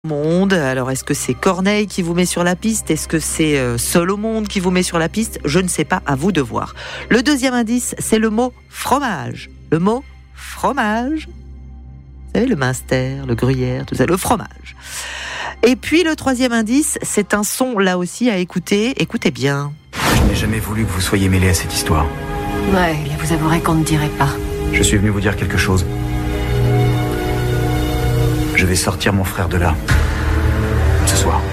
Monde. Alors, est-ce que c'est Corneille qui vous met sur la piste? Est-ce que c'est Seul au monde qui vous met sur la piste? Je ne sais pas, à vous de voir. Le deuxième indice, c'est le mot fromage. Le mot fromage. Vous savez, le minster, le gruyère, tout ça, le fromage. Et puis, le troisième indice, c'est un son, là aussi, à écouter. Écoutez bien. Je n'ai jamais voulu que vous soyez mêlés à cette histoire. Ouais, mais vous avouerez qu'on ne dirait pas. Je suis venu vous dire quelque chose. Je vais sortir mon frère de là. Ce soir.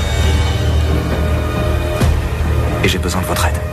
Et j'ai besoin de votre aide.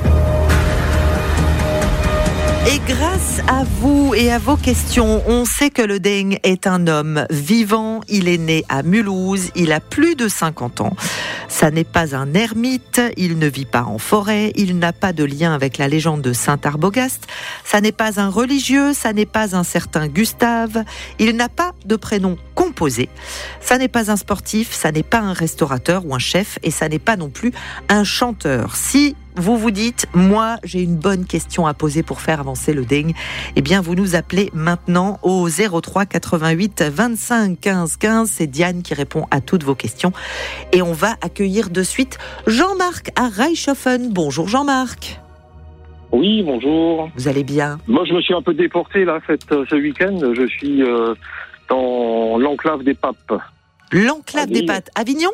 Et grâce à vous et à vos questions, on sait que le Deng est un homme vivant. Il est né à Mulhouse, il a plus de 50 ans. Ça n'est pas un ermite, il ne vit pas en forêt, il n'a pas de lien avec la légende de Saint-Arbogast. Ça n'est pas un religieux, ça n'est pas un certain Gustave. Il n'a pas de prénom composé. Ça n'est pas un sportif, ça n'est pas un restaurateur ou un chef, et ça n'est pas non plus un chanteur. Si vous vous dites, moi, j'ai une bonne question à poser pour faire avancer le Deng, eh bien, vous nous appelez maintenant au 03 88 25 15 15. C'est Diane qui répond à toutes vos questions. Et on va accueillir de suite Jean-Marc à Reichshoffen. Bonjour Jean-Marc. Oui, bonjour. Vous allez bien? Moi, je me suis un peu déporté là, ce week-end. Je suis dans l'enclave des Papes. L'enclave des Papes. Avignon?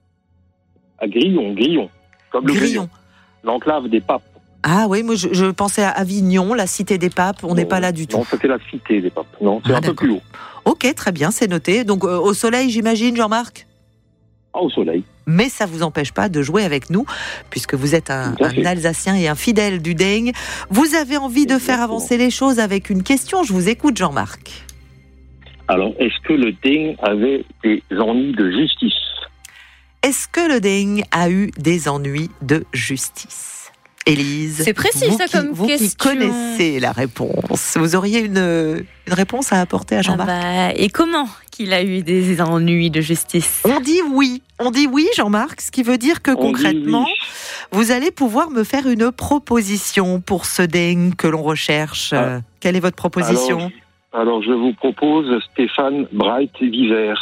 À Grillon. Comme le Grillon. L'enclave des Papes. Ah oui, moi je pensais à Avignon, la cité des Papes. On n'est pas là du tout. Non, c'était la cité des Papes. Non, c'est un peu plus haut. Ok, très bien, c'est noté. Donc au soleil, j'imagine, Jean-Marc? Ah, au soleil. Mais ça ne vous empêche pas de jouer avec nous, puisque vous êtes un Alsacien et un fidèle du Deng. Vous avez envie de faire avancer les choses avec une question. Je vous écoute, Jean-Marc. Alors, est-ce que le Deng avait des ennuis de justice? Est-ce que le Deng a eu des ennuis de justice? Élise, c'est précis ça comme vous question. Qui connaissez la réponse, vous auriez une réponse à apporter à Jean-Marc? Et comment qu'il a eu des ennuis de justice? On dit oui, Jean-Marc, ce qui veut dire que concrètement, vous allez pouvoir me faire une proposition pour ce Deng que l'on recherche. Quelle est votre proposition? Alors, je vous propose Stéphane Breit-Wieser.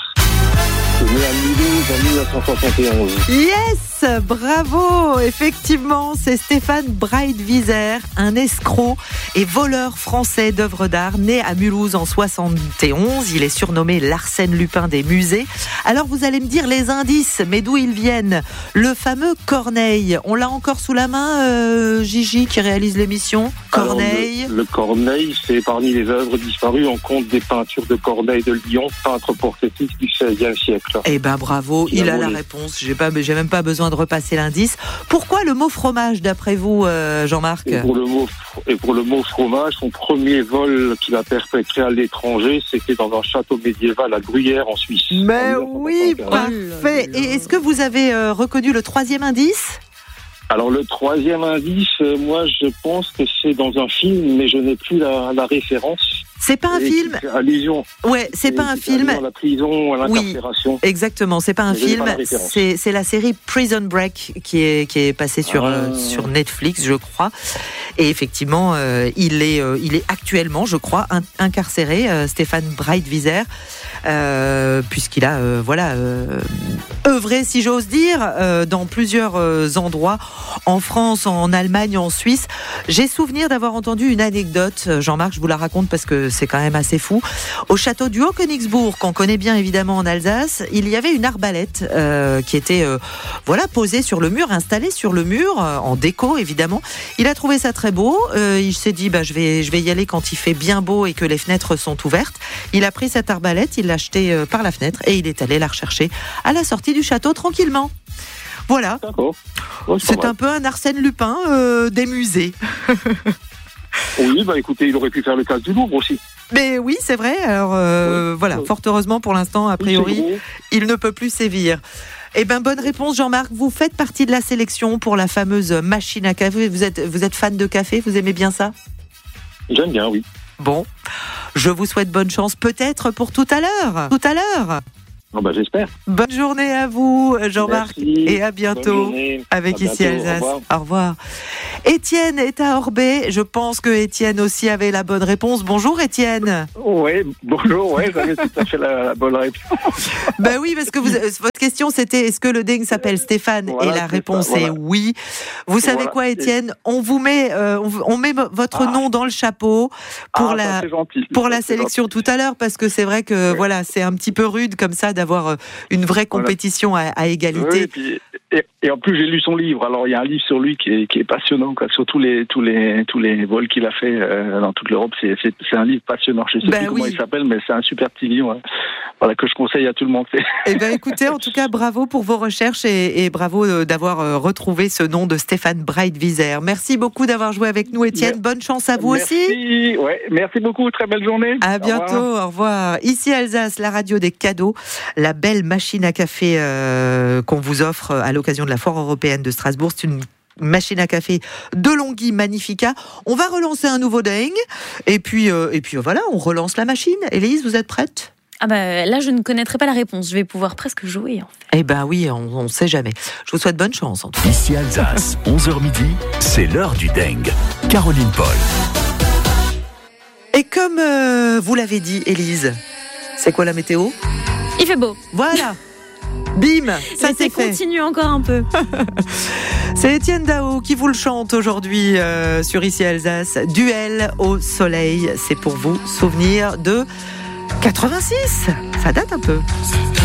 Né à Mulhouse en 1971. Yes, bravo. Effectivement, c'est Stéphane Breit-Wieser, un escroc et voleur français d'œuvres d'art, né à Mulhouse en 71. Il est surnommé l'Arsène Lupin des musées. Alors vous allez me dire les indices, mais d'où ils viennent? Le fameux Corneille, on l'a encore sous la main, Gigi qui réalise l'émission. Corneille. Alors, le Corneille, c'est parmi les œuvres disparues. On compte des peintures de Corneille de Lyon, peintre portraitiste du XVIe siècle. Eh ben bravo, il a la réponse. J'ai même pas besoin de repasser l'indice. Pourquoi le mot fromage d'après vous, Jean-Marc? Et pour le mot fromage, son premier vol qu'il a perpétré à l'étranger, c'était dans un château médiéval à Gruyère en Suisse. Mais oui, parfait. Et est-ce que vous avez reconnu le troisième indice? Alors le troisième indice, moi je pense que c'est dans un film, mais je n'ai plus la référence. C'est pas un film. Allusion. Ouais, c'est pas un film. À la prison, à l'incarcération. Oui, exactement. C'est pas un film. C'est la série Prison Break qui est passée sur Netflix, je crois. Et effectivement, il est actuellement, je crois, incarcéré, Stéphane Breit-Wieser, puisqu'il a œuvré, si j'ose dire, dans plusieurs endroits, en France, en Allemagne, en Suisse. J'ai souvenir d'avoir entendu une anecdote, Jean-Marc, je vous la raconte parce que c'est quand même assez fou. Au château du Haut-Königsbourg, qu'on connaît bien évidemment en Alsace, il y avait une arbalète qui était posée sur le mur, installée sur le mur, en déco évidemment. Il a trouvé ça très beau. Il s'est dit, je vais y aller quand il fait bien beau et que les fenêtres sont ouvertes. Il a pris cette arbalète, il l'a jetée par la fenêtre et il est allé la rechercher à la sortie du château tranquillement. Voilà. D'accord. Ouais, c'est un peu un Arsène Lupin des musées. Oui, écoutez, il aurait pu faire le cas du Louvre aussi. Mais oui, c'est vrai. Alors fort heureusement pour l'instant, a priori, il ne peut plus sévir. Eh ben, bonne réponse, Jean-Marc. Vous faites partie de la sélection pour la fameuse machine à café. Vous êtes fan de café? Vous aimez bien ça? J'aime bien, oui. Bon, je vous souhaite bonne chance, peut-être pour tout à l'heure. J'espère. Bonne journée à vous, Jean-Marc. Merci. Et à bientôt avec Ici Alsace. Au revoir. Étienne est à Orbey. Je pense que Étienne aussi avait la bonne réponse. Bonjour Étienne. Oui, bonjour, j'avais tout à fait la bonne réponse. Oui, parce que votre question c'était est-ce que le dingue s'appelle Stéphane? Et la réponse est oui. Vous savez quoi Étienne? On vous met, on met votre nom dans le chapeau pour la sélection tout à l'heure, parce que c'est vrai que c'est un petit peu rude comme ça d'avoir une vraie compétition à égalité. Et en plus j'ai lu son livre. Alors il y a un livre sur lui qui est passionnant, quoi, sur tous les vols qu'il a fait dans toute l'Europe. C'est un livre passionnant. Je sais plus comment il s'appelle, mais c'est un super petit livre. Que je conseille à tout le monde. Écoutez, en tout cas, bravo pour vos recherches et bravo d'avoir retrouvé ce nom de Stéphane Breitwieser. Merci beaucoup d'avoir joué avec nous, Étienne. Bonne chance à vous aussi. Merci beaucoup. Très belle journée. À bientôt. Au revoir. Ici Alsace, la radio des cadeaux, la belle machine à café qu'on vous offre à l'occasion de la Foire européenne de Strasbourg. C'est une machine à café de Longhi Magnifica. On va relancer un nouveau dingue. Et puis voilà, on relance la machine. Élise, vous êtes prête ? Là, je ne connaîtrai pas la réponse. Je vais pouvoir presque jouer. Oui, on ne sait jamais. Je vous souhaite bonne chance. En tout cas. Ici Alsace, 11h midi, c'est l'heure du dingue. Caroline Paul. Et comme vous l'avez dit, Élise, c'est quoi la météo ? Il fait beau. Voilà. Bim, ça c'est fait. Continue encore un peu. C'est Étienne Dao qui vous le chante aujourd'hui sur Ici Alsace. Duel au soleil. C'est pour vous souvenir de 86. Ça date un peu.